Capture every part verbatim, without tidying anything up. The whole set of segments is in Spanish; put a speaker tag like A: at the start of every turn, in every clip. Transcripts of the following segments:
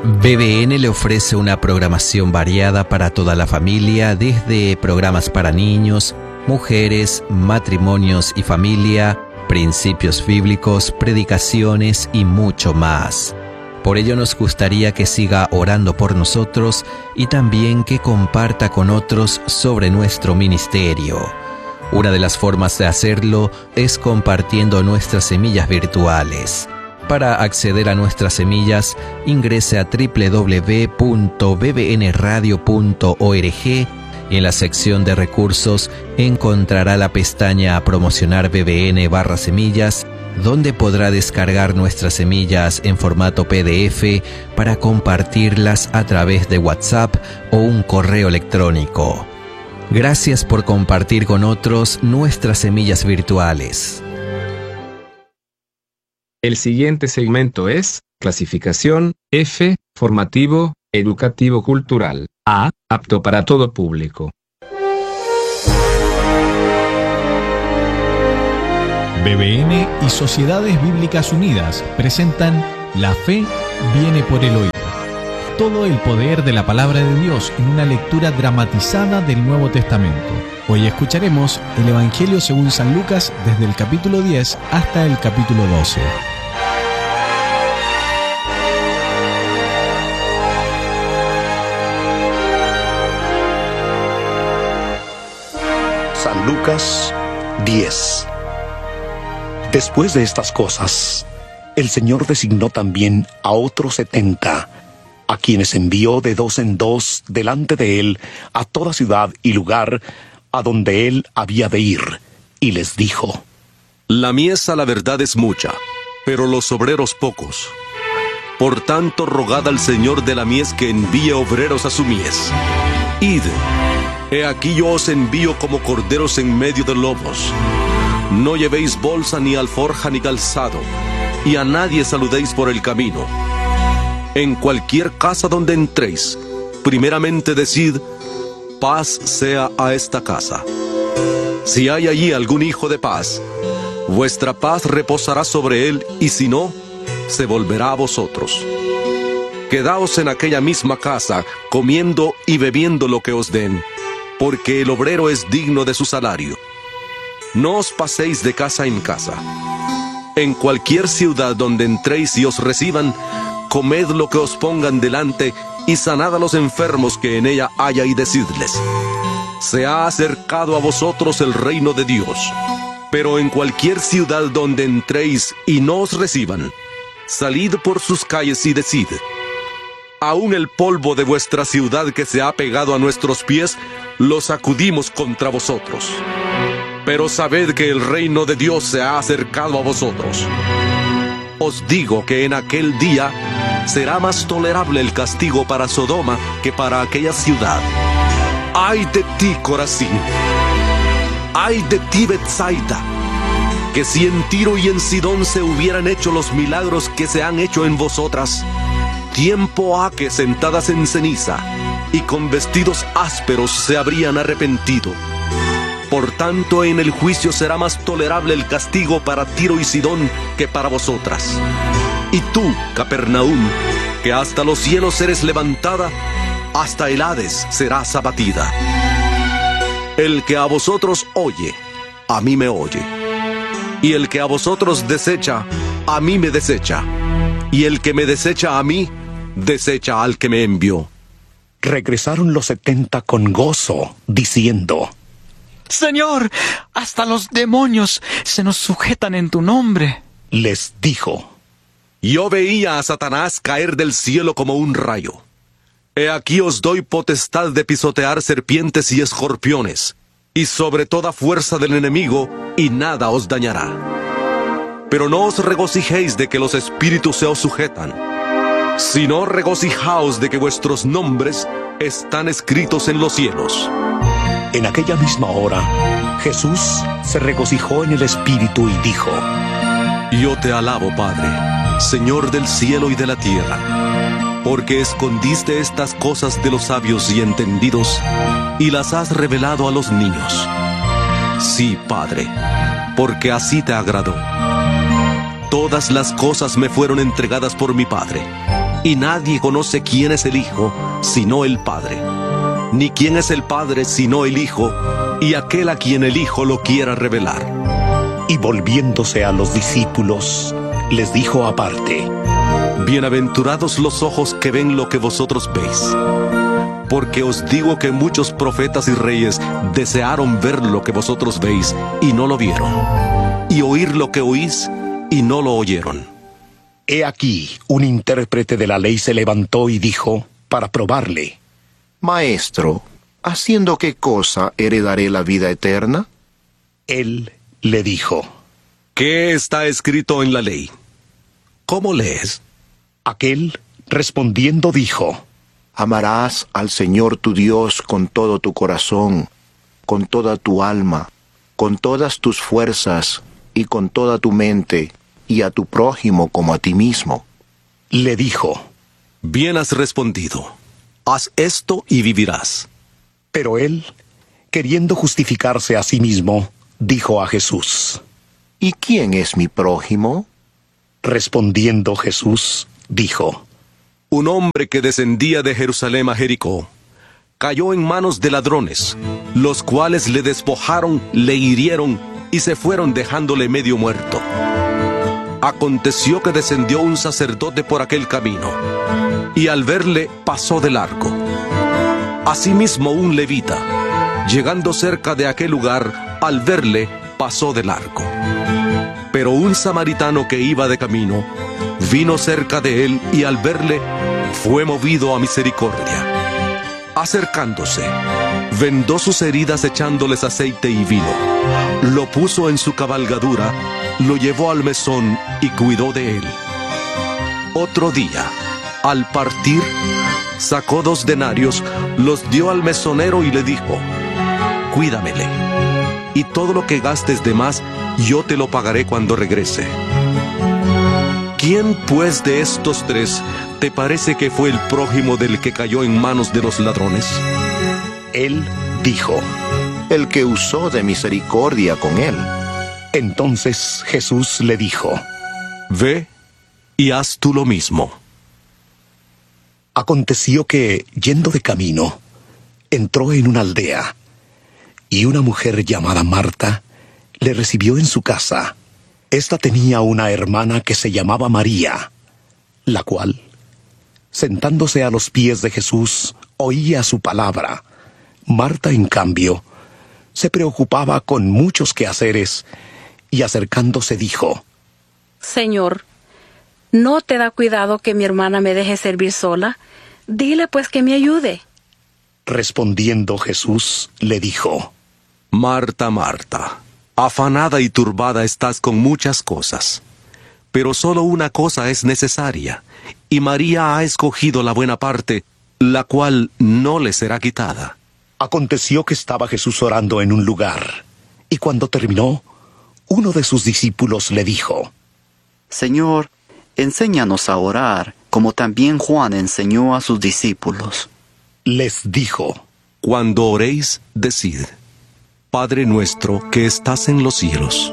A: B B N le ofrece una programación variada para toda la familia, desde programas para niños, mujeres, matrimonios y familia, principios bíblicos, predicaciones y mucho más. Por ello nos gustaría que siga orando por nosotros y también que comparta con otros sobre nuestro ministerio. Una de las formas de hacerlo es compartiendo nuestras semillas virtuales. Para acceder a nuestras semillas, ingrese a doble u doble u doble u punto b b n radio punto org y en la sección de recursos encontrará la pestaña Promocionar B B N barra semillas, donde podrá descargar nuestras semillas en formato P D F para compartirlas a través de WhatsApp o un correo electrónico. Gracias por compartir con otros nuestras semillas virtuales.
B: El siguiente segmento es clasificación F, formativo, educativo cultural. A, apto para todo público.
C: B B N y Sociedades Bíblicas Unidas presentan La Fe viene por el oído. Todo el poder de la palabra de Dios en una lectura dramatizada del Nuevo Testamento. Hoy escucharemos el Evangelio según San Lucas desde el capítulo diez hasta el capítulo doce.
D: San Lucas diez. Después de estas cosas, el Señor designó también a otros setenta, a quienes envió de dos en dos delante de Él a toda ciudad y lugar a donde Él había de ir, y les dijo:
E: La mies a la verdad es mucha, pero los obreros pocos. Por tanto, rogad al Señor de la mies que envíe obreros a su mies. Id, he aquí yo os envío como corderos en medio de lobos. No llevéis bolsa, ni alforja, ni calzado, y a nadie saludéis por el camino. En cualquier casa donde entréis, primeramente decid: paz sea a esta casa. Si hay allí algún hijo de paz, vuestra paz reposará sobre él, y si no, se volverá a vosotros. Quedaos en aquella misma casa, comiendo y bebiendo lo que os den, porque el obrero es digno de su salario. No os paséis de casa en casa. En cualquier ciudad donde entréis y os reciban, comed lo que os pongan delante, y sanad a los enfermos que en ella haya, y decidles: se ha acercado a vosotros el reino de Dios. Pero en cualquier ciudad donde entréis y no os reciban, salid por sus calles y decid: aún el polvo de vuestra ciudad que se ha pegado a nuestros pies, lo sacudimos contra vosotros. Pero sabed que el reino de Dios se ha acercado a vosotros. Os digo que en aquel día será más tolerable el castigo para Sodoma que para aquella ciudad. ¡Ay de ti, Corazín! ¡Ay de ti, Betsaida! Que si en Tiro y en Sidón se hubieran hecho los milagros que se han hecho en vosotras, tiempo ha que sentadas en ceniza y con vestidos ásperos se habrían arrepentido. Por tanto, en el juicio será más tolerable el castigo para Tiro y Sidón que para vosotras. Y tú, Capernaum, que hasta los cielos eres levantada, hasta el Hades serás abatida. El que a vosotros oye, a mí me oye. Y el que a vosotros desecha, a mí me desecha. Y el que me desecha a mí, desecha al que me envió.
D: Regresaron los setenta con gozo, diciendo:
F: Señor, hasta los demonios se nos sujetan en tu nombre.
D: Les dijo:
E: Yo veía a Satanás caer del cielo como un rayo. He aquí os doy potestad de pisotear serpientes y escorpiones, y sobre toda fuerza del enemigo, y nada os dañará. Pero no os regocijéis de que los espíritus se os sujetan, sino regocijaos de que vuestros nombres están escritos en los cielos.
D: En aquella misma hora, Jesús se regocijó en el Espíritu y dijo:
E: Yo te alabo, Padre, Señor del cielo y de la tierra, porque escondiste estas cosas de los sabios y entendidos, y las has revelado a los niños. Sí, Padre, porque así te agradó. Todas las cosas me fueron entregadas por mi Padre, y nadie conoce quién es el Hijo, sino el Padre, ni quién es el Padre, sino el Hijo, y aquel a quien el Hijo lo quiera revelar.
D: Y volviéndose a los discípulos, les dijo aparte:
E: Bienaventurados los ojos que ven lo que vosotros veis. Porque os digo que muchos profetas y reyes desearon ver lo que vosotros veis y no lo vieron, y oír lo que oís y no lo oyeron.
D: He aquí, un intérprete de la ley se levantó y dijo, para probarle:
G: Maestro, ¿haciendo qué cosa heredaré la vida eterna?
D: Él le dijo:
E: ¿Qué está escrito en la ley? ¿Cómo lees?
D: Aquel, respondiendo, dijo:
G: Amarás al Señor tu Dios con todo tu corazón, con toda tu alma, con todas tus fuerzas y con toda tu mente, y a tu prójimo como a ti mismo.
D: Le dijo:
E: Bien has respondido. Haz esto y vivirás.
D: Pero él, queriendo justificarse a sí mismo, dijo a Jesús:
G: ¿Y quién es mi prójimo?
D: Respondiendo Jesús, dijo:
E: Un hombre que descendía de Jerusalén a Jericó cayó en manos de ladrones, los cuales le despojaron, le hirieron y se fueron dejándole medio muerto. Aconteció que descendió un sacerdote por aquel camino, y al verle pasó de largo. Asimismo un levita, llegando cerca de aquel lugar, al verle pasó de largo. Pero un samaritano que iba de camino, vino cerca de él y al verle, fue movido a misericordia. Acercándose, vendó sus heridas echándoles aceite y vino. Lo puso en su cabalgadura, lo llevó al mesón y cuidó de él. Otro día, al partir, sacó dos denarios, los dio al mesonero y le dijo: Cuídamele, y todo lo que gastes de más, yo te lo pagaré cuando regrese. ¿Quién, pues, de estos tres te parece que fue el prójimo del que cayó en manos de los ladrones?
D: Él dijo:
G: El que usó de misericordia con él.
D: Entonces Jesús le dijo:
E: Ve y haz tú lo mismo.
D: Aconteció que, yendo de camino, entró en una aldea, y una mujer llamada Marta le recibió en su casa. Esta tenía una hermana que se llamaba María, la cual, sentándose a los pies de Jesús, oía su palabra. Marta, en cambio, se preocupaba con muchos quehaceres, y acercándose dijo:
H: Señor, ¿no te da cuidado que mi hermana me deje servir sola? Dile pues que me ayude.
D: Respondiendo Jesús, le dijo:
E: Marta, Marta, afanada y turbada estás con muchas cosas, pero solo una cosa es necesaria, y María ha escogido la buena parte, la cual no le será quitada.
D: Aconteció que estaba Jesús orando en un lugar, y cuando terminó, uno de sus discípulos le dijo:
F: Señor, enséñanos a orar, como también Juan enseñó a sus discípulos.
D: Les dijo:
E: Cuando oréis, decid: Padre nuestro que estás en los cielos,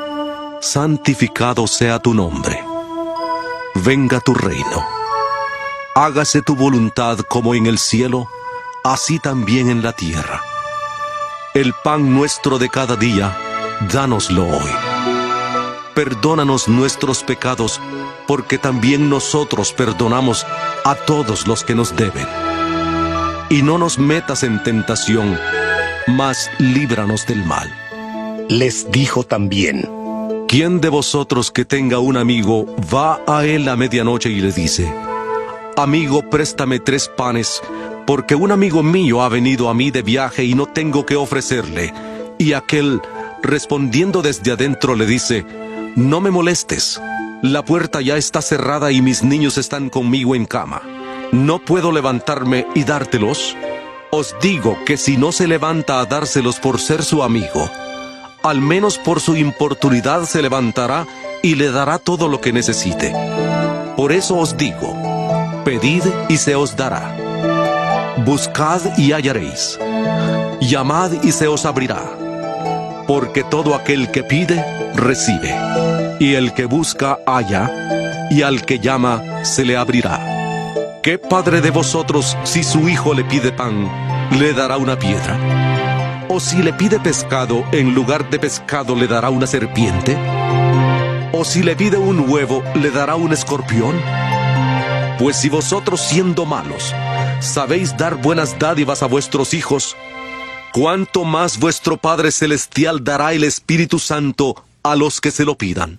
E: santificado sea tu nombre. Venga tu reino. Hágase tu voluntad como en el cielo, así también en la tierra. El pan nuestro de cada día, dánoslo hoy. Perdónanos nuestros pecados, porque también nosotros perdonamos a todos los que nos deben. Y no nos metas en tentación, mas líbranos del mal.
D: Les dijo también:
E: ¿Quién de vosotros que tenga un amigo va a él a medianoche y le dice: Amigo, préstame tres panes, porque un amigo mío ha venido a mí de viaje y no tengo que ofrecerle? Y aquel, respondiendo desde adentro, le dice: No me molestes, la puerta ya está cerrada y mis niños están conmigo en cama. ¿No puedo levantarme y dártelos? Os digo que si no se levanta a dárselos por ser su amigo, al menos por su importunidad se levantará y le dará todo lo que necesite. Por eso os digo: pedid y se os dará. Buscad y hallaréis. Llamad y se os abrirá. Porque todo aquel que pide, recibe. Y el que busca, halla. Y al que llama, se le abrirá. ¿Qué padre de vosotros, si su hijo le pide pan, le dará una piedra? ¿O si le pide pescado, en lugar de pescado le dará una serpiente? ¿O si le pide un huevo, le dará un escorpión? Pues si vosotros, siendo malos, sabéis dar buenas dádivas a vuestros hijos, ¿cuánto más vuestro Padre Celestial dará el Espíritu Santo a los que se lo pidan?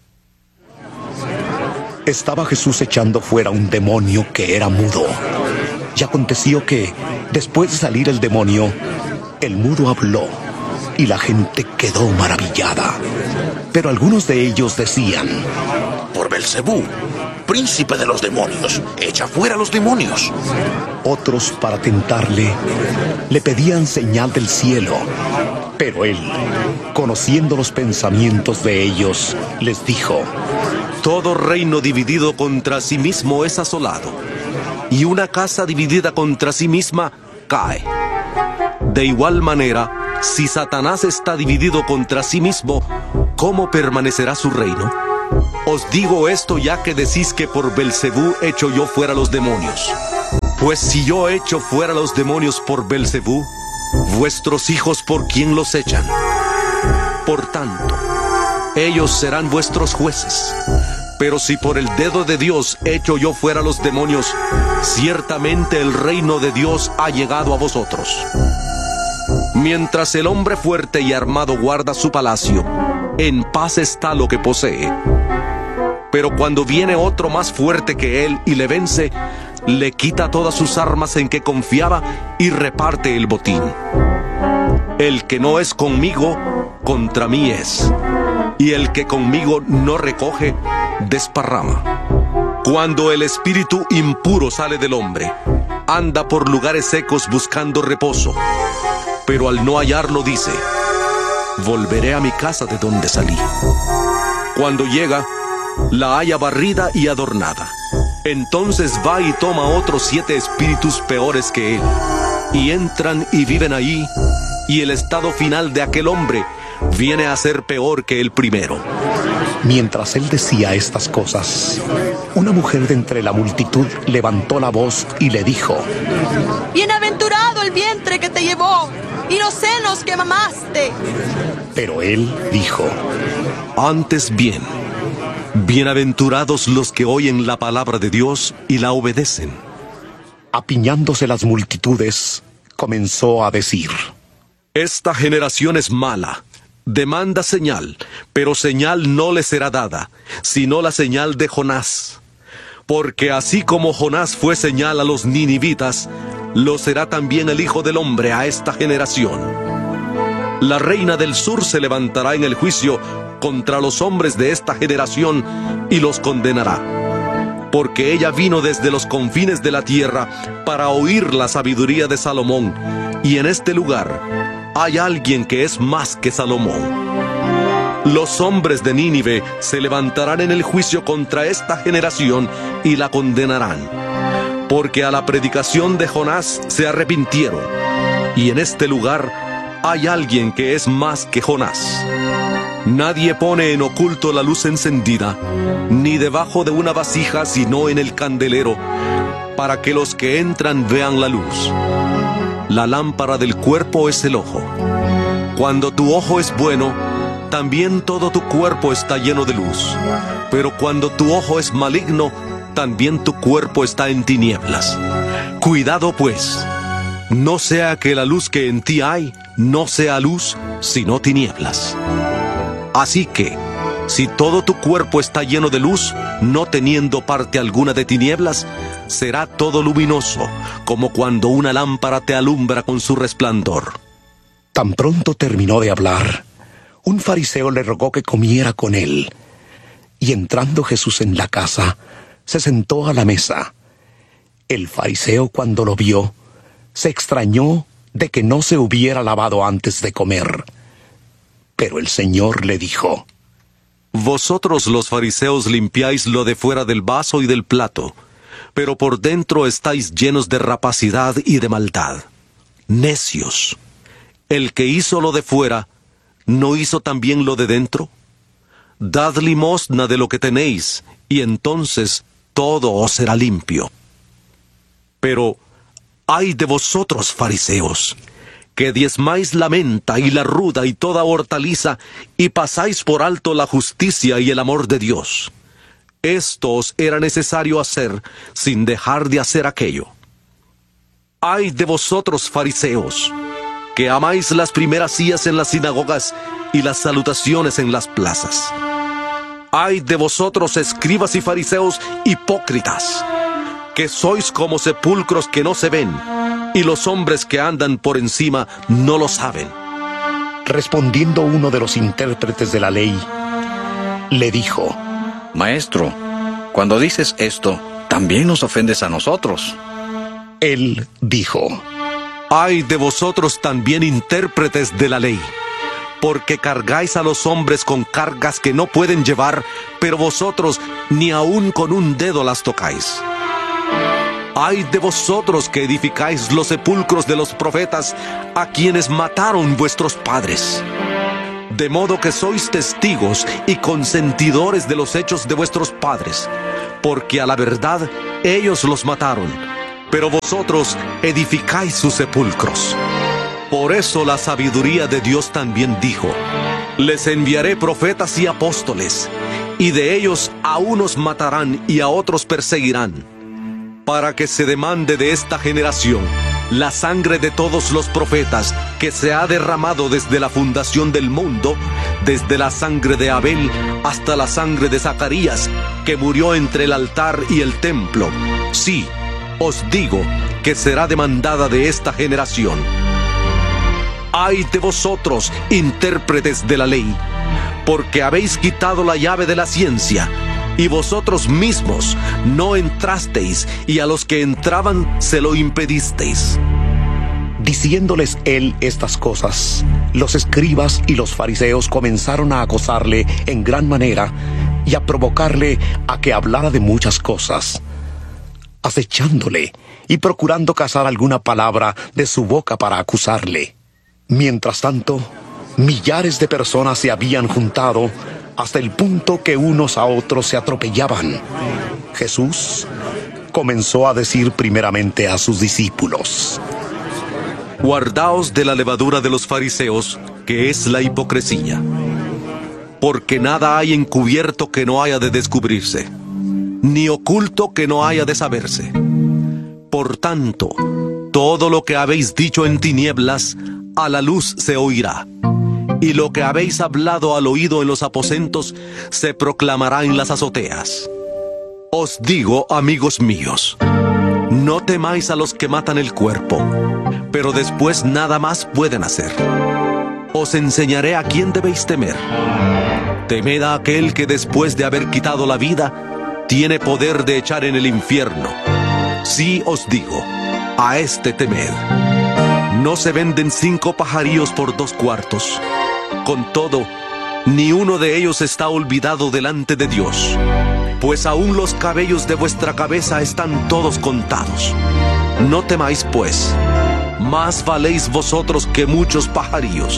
D: Estaba Jesús echando fuera un demonio que era mudo. Y aconteció que, después de salir el demonio, el mudo habló, y la gente quedó maravillada. Pero algunos de ellos decían:
I: por Belcebú, príncipe de los demonios, echa fuera los demonios.
D: Otros, para tentarle, le pedían señal del cielo. Pero él, conociendo los pensamientos de ellos, les dijo:
E: todo reino dividido contra sí mismo es asolado, y una casa dividida contra sí misma cae. De igual manera, si Satanás está dividido contra sí mismo, ¿cómo permanecerá su reino? Os digo esto ya que decís que por Belcebú echo yo fuera los demonios. Pues si yo echo fuera los demonios por Belcebú, vuestros hijos, ¿por quién los echan? Por tanto, ellos serán vuestros jueces. Pero si por el dedo de Dios echo yo fuera los demonios, ciertamente el reino de Dios ha llegado a vosotros. Mientras el hombre fuerte y armado guarda su palacio, en paz está lo que posee. Pero cuando viene otro más fuerte que él y le vence, le quita todas sus armas en que confiaba y reparte el botín. El que no es conmigo, contra mí es. Y el que conmigo no recoge, desparrama. Cuando el espíritu impuro sale del hombre, anda por lugares secos buscando reposo, pero al no hallarlo dice: volveré a mi casa de donde salí. Cuando llega, la halla barrida y adornada. Entonces va y toma otros siete espíritus peores que él, y entran y viven allí, y el estado final de aquel hombre viene a ser peor que el primero.
D: Mientras él decía estas cosas, una mujer de entre la multitud levantó la voz y le dijo:
J: bienaventurado el vientre que te llevó y los senos que mamaste.
D: Pero él dijo:
E: antes bien, bienaventurados los que oyen la palabra de Dios y la obedecen.
D: Apiñándose las multitudes, comenzó a decir:
E: esta generación es mala. Demanda señal, pero señal no le será dada, sino la señal de Jonás. Porque así como Jonás fue señal a los ninivitas, lo será también el Hijo del Hombre a esta generación. La reina del sur se levantará en el juicio contra los hombres de esta generación y los condenará. Porque ella vino desde los confines de la tierra para oír la sabiduría de Salomón, y en este lugar hay alguien que es más que Salomón. Los hombres de Nínive se levantarán en el juicio contra esta generación y la condenarán, porque a la predicación de Jonás se arrepintieron, y en este lugar hay alguien que es más que Jonás. Nadie pone en oculto la luz encendida, ni debajo de una vasija, sino en el candelero, para que los que entran vean la luz. La lámpara del cuerpo es el ojo. Cuando tu ojo es bueno, también todo tu cuerpo está lleno de luz. Pero cuando tu ojo es maligno, también tu cuerpo está en tinieblas. Cuidado pues, no sea que la luz que en ti hay no sea luz, sino tinieblas. Así que, si todo tu cuerpo está lleno de luz, no teniendo parte alguna de tinieblas, será todo luminoso, como cuando una lámpara te alumbra con su resplandor.
D: Tan pronto terminó de hablar, un fariseo le rogó que comiera con él. Y entrando Jesús en la casa, se sentó a la mesa. El fariseo, cuando lo vio, se extrañó de que no se hubiera lavado antes de comer. Pero el Señor le dijo:
E: vosotros los fariseos limpiáis lo de fuera del vaso y del plato, pero por dentro estáis llenos de rapacidad y de maldad. Necios, el que hizo lo de fuera, ¿no hizo también lo de dentro? Dad limosna de lo que tenéis, y entonces todo os será limpio. Pero ay de vosotros, fariseos, que diezmáis la menta y la ruda y toda hortaliza, y pasáis por alto la justicia y el amor de Dios. Esto os era necesario hacer, sin dejar de hacer aquello. Ay de vosotros, fariseos, que amáis las primeras sillas en las sinagogas y las salutaciones en las plazas. Ay de vosotros, escribas y fariseos hipócritas, que sois como sepulcros que no se ven, y los hombres que andan por encima no lo saben.
D: Respondiendo uno de los intérpretes de la ley, le dijo:
K: Maestro, cuando dices esto, también nos ofendes a nosotros.
D: Él dijo:
E: Ay de vosotros también intérpretes de la ley, porque cargáis a los hombres con cargas que no pueden llevar, pero vosotros ni aun con un dedo las tocáis. Ay de vosotros que edificáis los sepulcros de los profetas, a quienes mataron vuestros padres. De modo que sois testigos y consentidores de los hechos de vuestros padres, porque a la verdad ellos los mataron, pero vosotros edificáis sus sepulcros. Por eso la sabiduría de Dios también dijo: les enviaré profetas y apóstoles, y de ellos a unos matarán y a otros perseguirán, para que se demande de esta generación la sangre de todos los profetas que se ha derramado desde la fundación del mundo, desde la sangre de Abel hasta la sangre de Zacarías, que murió entre el altar y el templo. Sí, os digo que será demandada de esta generación. Ay de vosotros, intérpretes de la ley, porque habéis quitado la llave de la ciencia, y vosotros mismos no entrasteis, y a los que entraban se lo impedisteis.
D: Diciéndoles él estas cosas, los escribas y los fariseos comenzaron a acosarle en gran manera y a provocarle a que hablara de muchas cosas, acechándole y procurando cazar alguna palabra de su boca para acusarle. Mientras tanto, millares de personas se habían juntado hasta el punto que unos a otros se atropellaban. Jesús comenzó a decir primeramente a sus discípulos:
E: guardaos de la levadura de los fariseos, que es la hipocresía, porque nada hay encubierto que no haya de descubrirse, ni oculto que no haya de saberse. Por tanto, todo lo que habéis dicho en tinieblas, a la luz se oirá, y lo que habéis hablado al oído en los aposentos, se proclamará en las azoteas. Os digo, amigos míos, no temáis a los que matan el cuerpo, pero después nada más pueden hacer. Os enseñaré a quién debéis temer. Temed a aquel que después de haber quitado la vida, tiene poder de echar en el infierno. Sí os digo, a este temed. No se venden cinco pajarillos por dos cuartos. Con todo, ni uno de ellos está olvidado delante de Dios, pues aún los cabellos de vuestra cabeza están todos contados. No temáis, pues, más valéis vosotros que muchos pajarillos.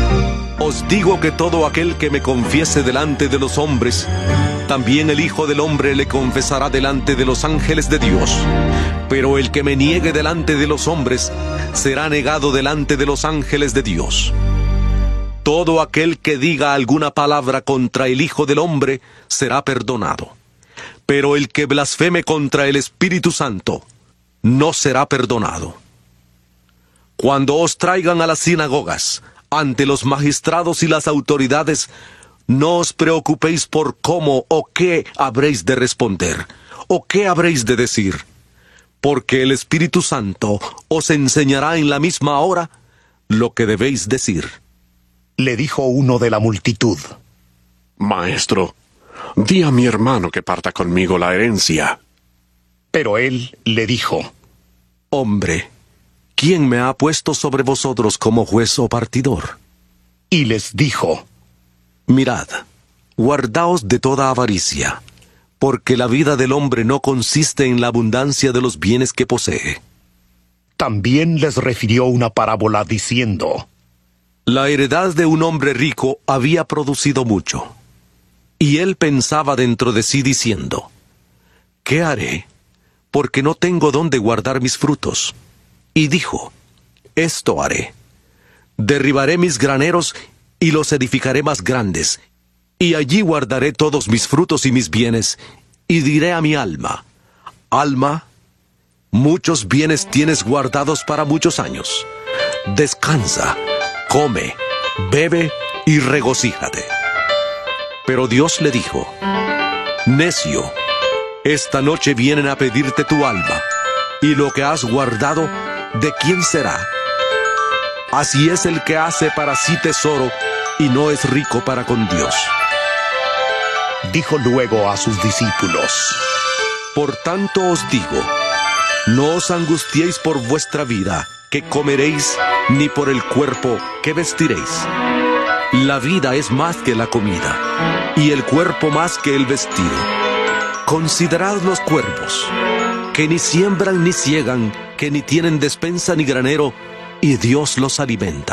E: Os digo que todo aquel que me confiese delante de los hombres, también el Hijo del Hombre le confesará delante de los ángeles de Dios. Pero el que me niegue delante de los hombres, será negado delante de los ángeles de Dios. Todo aquel que diga alguna palabra contra el Hijo del Hombre, será perdonado. Pero el que blasfeme contra el Espíritu Santo, no será perdonado. Cuando os traigan a las sinagogas, ante los magistrados y las autoridades, no os preocupéis por cómo o qué habréis de responder, o qué habréis de decir, porque el Espíritu Santo os enseñará en la misma hora lo que debéis decir.
D: Le dijo uno de la multitud:
L: Maestro, di a mi hermano que parta conmigo la herencia.
D: Pero él le dijo:
E: Hombre, ¿quién me ha puesto sobre vosotros como juez o partidor?
D: Y les dijo:
E: Mirad, guardaos de toda avaricia, porque la vida del hombre no consiste en la abundancia de los bienes que posee.
D: También les refirió una parábola diciendo:
E: La heredad de un hombre rico había producido mucho, y él pensaba dentro de sí diciendo: ¿qué haré? porque no tengo dónde guardar mis frutos. Y dijo, esto haré. Derribaré mis graneros y los edificaré más grandes, y allí guardaré todos mis frutos y mis bienes, y diré a mi alma, alma, muchos bienes tienes guardados para muchos años. Descansa, come, bebe y regocíjate. Pero Dios le dijo, necio, esta noche vienen a pedirte tu alma, y lo que has guardado, ¿de quién será? Así es el que hace para sí tesoro, y no es rico para con Dios.
D: Dijo luego a sus discípulos,
E: por tanto os digo, no os angustiéis por vuestra vida, que comeréis, ni por el cuerpo, que vestiréis. La vida es más que la comida, y el cuerpo más que el vestido. Considerad los cuervos, que ni siembran ni ciegan, que ni tienen despensa ni granero, y Dios los alimenta.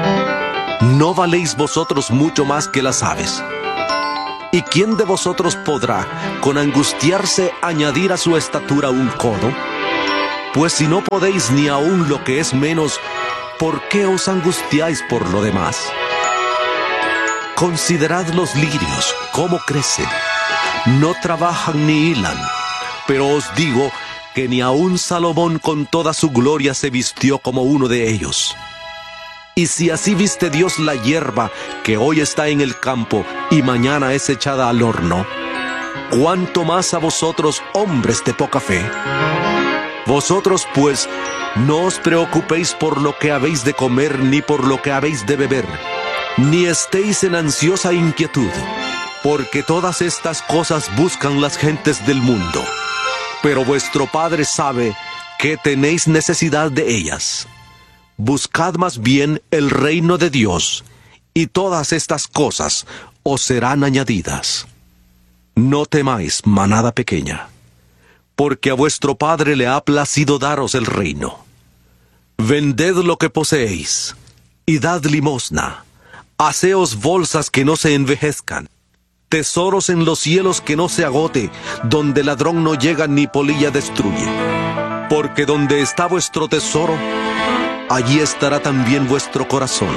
E: ¿No valéis vosotros mucho más que las aves? ¿Y quién de vosotros podrá, con angustiarse, añadir a su estatura un codo? Pues si no podéis ni aun lo que es menos, ¿por qué os angustiáis por lo demás? Considerad los lirios, cómo crecen. No trabajan ni hilan, pero os digo que ni aun Salomón con toda su gloria se vistió como uno de ellos. Y si así viste Dios la hierba que hoy está en el campo y mañana es echada al horno, ¿cuánto más a vosotros, hombres de poca fe? Vosotros, pues, no os preocupéis por lo que habéis de comer ni por lo que habéis de beber, ni estéis en ansiosa inquietud, porque todas estas cosas buscan las gentes del mundo. Pero vuestro Padre sabe que tenéis necesidad de ellas. Buscad más bien el reino de Dios, y todas estas cosas os serán añadidas. No temáis, manada pequeña, porque a vuestro Padre le ha placido daros el reino. Vended lo que poseéis, y dad limosna. Haceos bolsas que no se envejezcan, tesoros en los cielos que no se agote, donde ladrón no llega ni polilla destruye. Porque donde está vuestro tesoro, allí estará también vuestro corazón.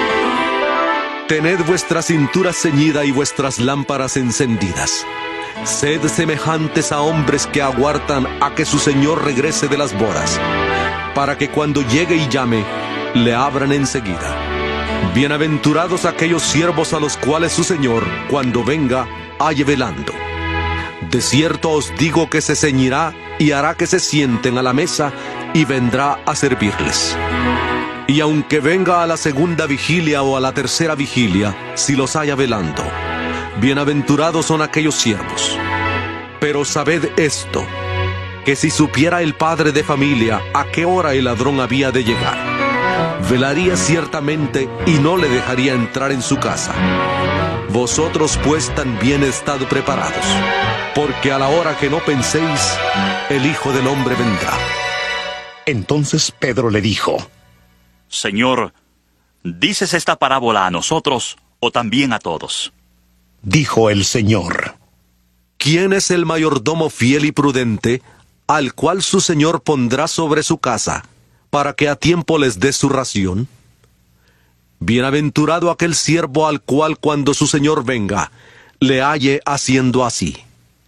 E: Tened vuestra cintura ceñida y vuestras lámparas encendidas. Sed semejantes a hombres que aguardan a que su Señor regrese de las bodas, para que cuando llegue y llame, le abran enseguida. Bienaventurados aquellos siervos a los cuales su Señor, cuando venga, halle velando. De cierto os digo que se ceñirá y hará que se sienten a la mesa y vendrá a servirles. Y aunque venga a la segunda vigilia o a la tercera vigilia, si los haya velando, bienaventurados son aquellos siervos. Pero sabed esto, que si supiera el padre de familia a qué hora el ladrón había de llegar, velaría ciertamente y no le dejaría entrar en su casa. Vosotros pues también estad preparados, porque a la hora que no penséis, el Hijo del Hombre vendrá.
D: Entonces Pedro le dijo,
M: Señor, ¿dices esta parábola a nosotros o también a todos?
D: Dijo el Señor,
E: ¿quién es el mayordomo fiel y prudente, al cual su Señor pondrá sobre su casa, para que a tiempo les dé su ración? Bienaventurado aquel siervo al cual cuando su Señor venga, le halle haciendo así.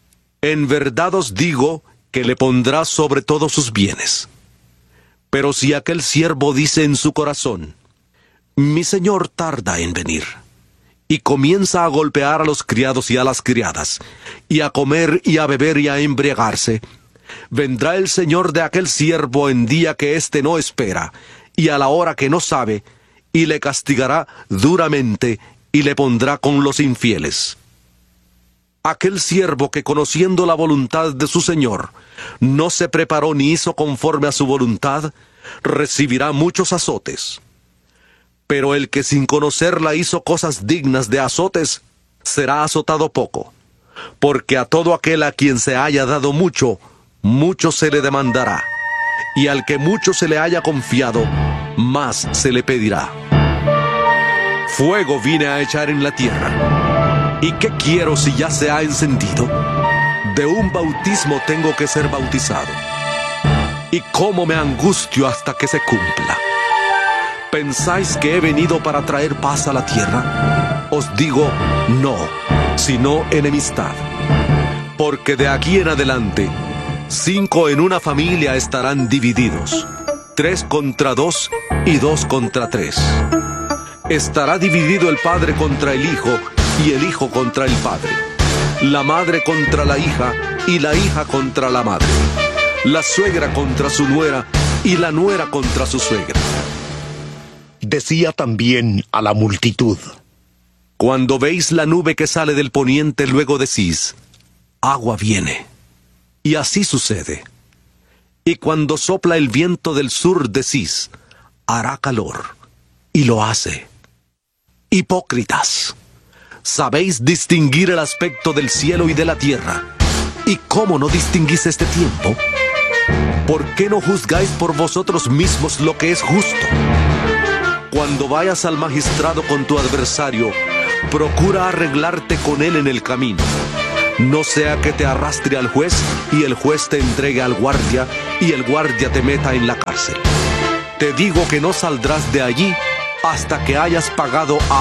E: En verdad os digo que le pondrá sobre todos sus bienes. Pero si aquel siervo dice en su corazón, mi señor tarda en venir, y comienza a golpear a los criados y a las criadas, y a comer y a beber y a embriagarse, vendrá el señor de aquel siervo en día que éste no espera, y a la hora que no sabe, y le castigará duramente, y le pondrá con los infieles. Aquel siervo que, conociendo la voluntad de su señor, no se preparó ni hizo conforme a su voluntad, recibirá muchos azotes. Pero el que sin conocerla hizo cosas dignas de azotes, será azotado poco, porque a todo aquel a quien se haya dado mucho, mucho se le demandará, y al que mucho se le haya confiado, más se le pedirá. Fuego vine a echar en la tierra, ¿y qué quiero si ya se ha encendido? de un bautismo tengo que ser bautizado. Y cómo me angustio hasta que se cumpla. ¿Pensáis que he venido para traer paz a la tierra? Os digo, no, sino enemistad. Porque de aquí en adelante, cinco en una familia estarán divididos, tres contra dos y dos contra tres. Estará dividido el padre contra el hijo y el hijo contra el padre, la madre contra la hija y la hija contra la madre, la suegra contra su nuera y la nuera contra su suegra.
D: Decía también a la multitud:
E: Cuando veis la nube que sale del poniente, luego decís, agua viene. Y así sucede. Y cuando sopla el viento del sur, decís, hará calor. Y lo hace. Hipócritas, sabéis distinguir el aspecto del cielo y de la tierra. ¿Y cómo no distinguís este tiempo? ¿Por qué no juzgáis por vosotros mismos lo que es justo? Cuando vayas al magistrado con tu adversario, procura arreglarte con él en el camino. No sea que te arrastre al juez y el juez te entregue al guardia y el guardia te meta en la cárcel. Te digo que no saldrás de allí hasta que hayas pagado a